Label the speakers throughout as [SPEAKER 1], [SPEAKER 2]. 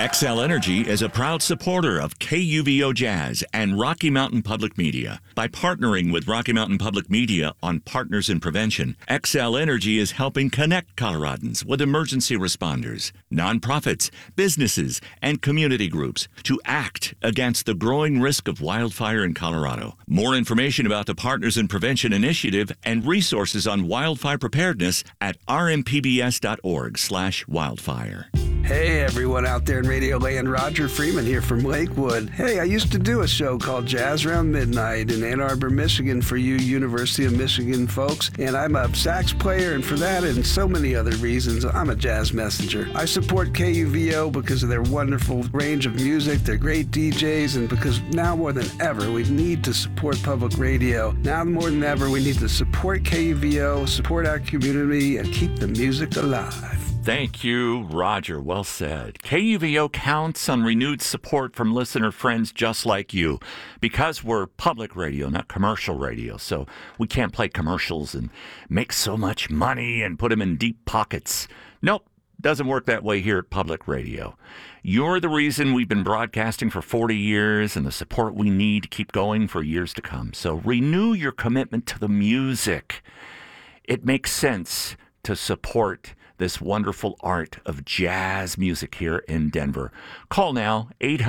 [SPEAKER 1] XL Energy is a proud supporter of KUVO Jazz and Rocky Mountain Public Media. By partnering with Rocky Mountain Public Media on Partners in Prevention, XL Energy is helping connect Coloradans with emergency responders, nonprofits, businesses, and community groups to act against the growing risk of wildfire in Colorado. More information about the Partners in Prevention initiative and resources on wildfire preparedness at rmpbs.org/wildfire.
[SPEAKER 2] Hey everyone out there in Radio Land, Roger Freeman here from Lakewood. Hey, I used to do a show called Jazz Around Midnight in Ann Arbor, Michigan for you University of Michigan folks, and I'm a sax player, and for that and so many other reasons, I'm a jazz messenger. I support KUVO because of their wonderful range of music, their great DJs, and because now more than ever we need to support public radio. Now more than ever we need to support KUVO, support our community, and keep the music alive.
[SPEAKER 1] Thank you, Roger. Well said. KUVO counts on renewed support from listener friends just like you. Because we're public radio, not commercial radio, so we can't play commercials and make so much money and put them in deep pockets. Nope, doesn't work that way here at public radio. You're the reason we've been broadcasting for 40 years and the support we need to keep going for years to come. So renew your commitment to the music. It makes sense to support this wonderful art of jazz music here in Denver. Call now,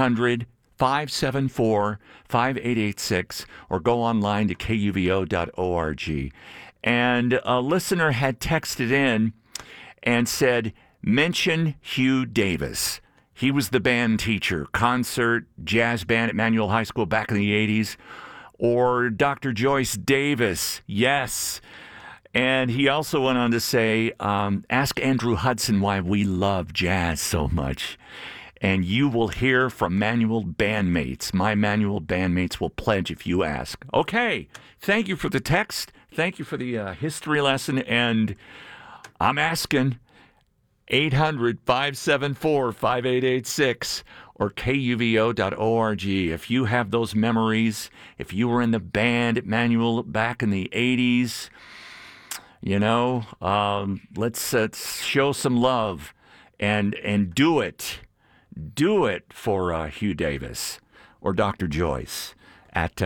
[SPEAKER 1] 800-574-5886, or go online to kuvo.org. And a listener had texted in and said, mention Hugh Davis. He was the band teacher, concert, jazz band at Manual High School back in the 80s. Or Dr. Joyce Davis, yes. And he also went on to say, ask Andrew Hudson why we love jazz so much. And you will hear from Manual bandmates. My Manual bandmates will pledge if you ask. Okay, thank you for the text. Thank you for the history lesson. And I'm asking 800-574-5886 or kuvo.org. If you have those memories, if you were in the band at Manual back in the 80s, you know, let's show some love and do it. Do it for Hugh Davis or Dr. Joyce at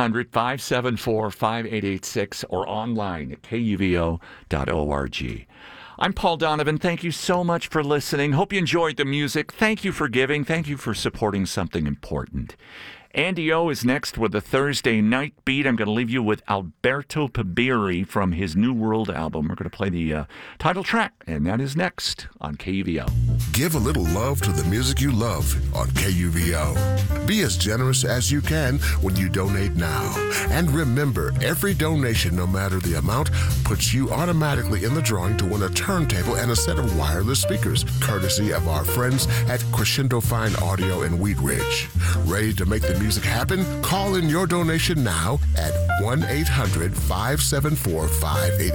[SPEAKER 1] 800-574-5886 or online at kuvo.org. I'm Paul Donovan. Thank you so much for listening. Hope you enjoyed the music. Thank you for giving. Thank you for supporting something important. Andy O is next with the Thursday Night Beat. I'm going to leave you with Alberto Pabiri from his New World album. We're going to play the title track, and that is next on KUVO.
[SPEAKER 3] Give a little love to the music you love on KUVO. Be as generous as you can when you donate now. And remember, every donation, no matter the amount, puts you automatically in the drawing to win a turntable and a set of wireless speakers, courtesy of our friends at Crescendo Fine Audio in Wheat Ridge. Ready to make the music happen? Call in your donation now at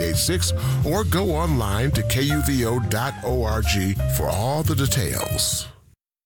[SPEAKER 3] 1-800-574-5886 or go online to kuvo.org for all the details.